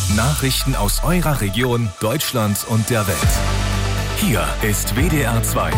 Nachrichten aus eurer Region, Deutschland und der Welt. Hier ist WDR 2.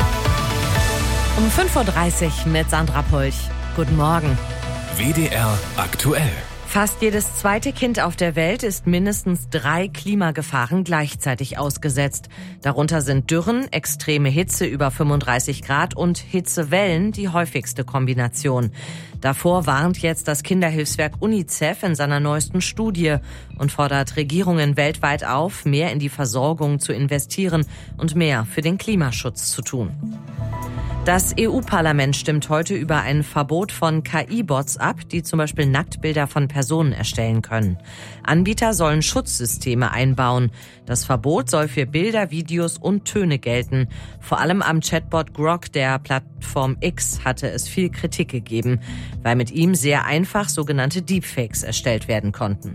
Um 5.30 Uhr mit Sandra Pulch. Guten Morgen. WDR aktuell. Fast jedes zweite Kind auf der Welt ist mindestens 3 Klimagefahren gleichzeitig ausgesetzt. Darunter sind Dürren, extreme Hitze über 35 Grad und Hitzewellen die häufigste Kombination. Davor warnt jetzt das Kinderhilfswerk UNICEF in seiner neuesten Studie und fordert Regierungen weltweit auf, mehr in die Versorgung zu investieren und mehr für den Klimaschutz zu tun. Das EU-Parlament stimmt heute über ein Verbot von KI-Bots ab, die zum Beispiel Nacktbilder von Personen erstellen können. Anbieter sollen Schutzsysteme einbauen. Das Verbot soll für Bilder, Videos und Töne gelten. Vor allem am Chatbot Grok der Plattform X hatte es viel Kritik gegeben, weil mit ihm sehr einfach sogenannte Deepfakes erstellt werden konnten.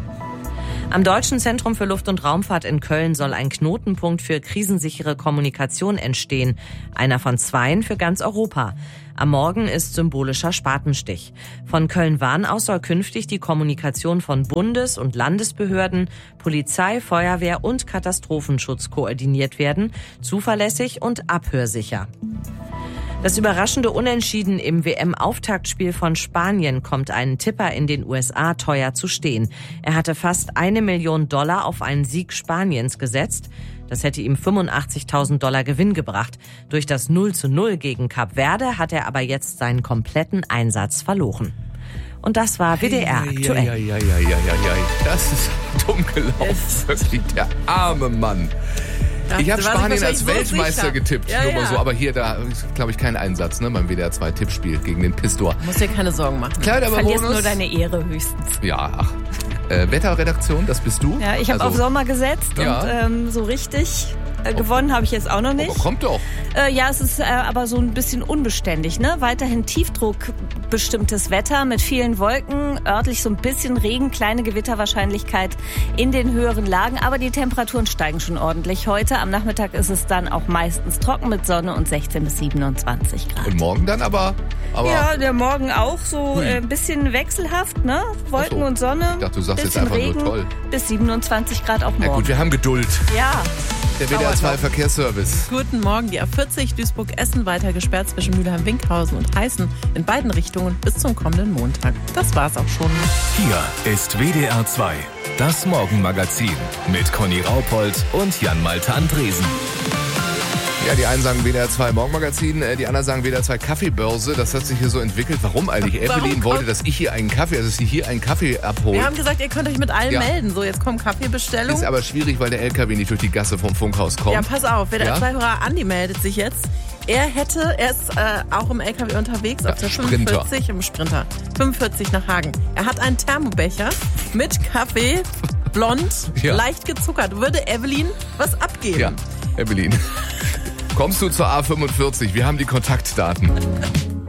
Am Deutschen Zentrum für Luft- und Raumfahrt in Köln soll ein Knotenpunkt für krisensichere Kommunikation entstehen. Einer von 2 für ganz Europa. Am Morgen ist symbolischer Spatenstich. Von Köln-Wahn aus soll künftig die Kommunikation von Bundes- und Landesbehörden, Polizei, Feuerwehr und Katastrophenschutz koordiniert werden, zuverlässig und abhörsicher. Das überraschende Unentschieden im WM-Auftaktspiel von Spanien kommt einen Tipper in den USA teuer zu stehen. Er hatte fast $1 Million auf einen Sieg Spaniens gesetzt. Das hätte ihm $85.000 Gewinn gebracht. Durch das 0:0 gegen Kap Verde hat er aber jetzt seinen kompletten Einsatz verloren. Und das war WDR aktuell. Das ist dumm gelaufen. Wirklich, der arme Mann. Ich habe Spanien als Weltmeister getippt, nur mal so, aber hier, da ist, glaube ich, kein Einsatz, ne, beim WDR 2 Tippspiel gegen den Pistor. Du musst dir keine Sorgen machen. Klar, aber verlierst nur deine Ehre höchstens. Ja, ach. Wetterredaktion, das bist du? Ja, ich habe auf Sommer gesetzt und so richtig gewonnen habe ich jetzt auch noch nicht. Aber kommt doch. Ja, es ist aber so ein bisschen unbeständig, ne? Weiterhin tiefdruckbestimmtes Wetter mit vielen Wolken, örtlich so ein bisschen Regen, kleine Gewitterwahrscheinlichkeit in den höheren Lagen, aber die Temperaturen steigen schon ordentlich heute. Am Nachmittag ist es dann auch meistens trocken mit Sonne und 16 bis 27 Grad. Und morgen dann aber ja, der Morgen auch so ein bisschen wechselhaft, ne? Wolken und Sonne. Ich dachte, du sagst jetzt bisschen einfach Regen, nur toll. Bis 27 Grad auch morgen. Ja gut, wir haben Geduld. Ja. Der WDR 2 Verkehrsservice. Guten Morgen. Die A40 Duisburg-Essen weiter gesperrt zwischen Mülheim-Winkhausen und Heißen in beiden Richtungen bis zum kommenden Montag. Das war's auch schon. Hier ist WDR 2, das Morgenmagazin mit Conny Raupold und Jan-Malte Andresen. Ja, die einen sagen WDR 2 Morgenmagazin, die anderen sagen WDR 2 Kaffeebörse. Das hat sich hier so entwickelt. Warum eigentlich? Evelyn wollte, dass ich hier einen Kaffee, also sie hier einen Kaffee abholt. Wir haben gesagt, ihr könnt euch mit allen melden. So, jetzt kommt Kaffeebestellung. Ist aber schwierig, weil der LKW nicht durch die Gasse vom Funkhaus kommt. Ja, pass auf. WDR 2-Hörer Andi meldet sich jetzt. Er ist auch im LKW unterwegs, auf der Sprinter. 45 im Sprinter. 45 nach Hagen. Er hat einen Thermobecher mit Kaffee, blond, leicht gezuckert. Würde Evelyn was abgeben? Ja, Evelyn. Kommst du zur A45? Wir haben die Kontaktdaten.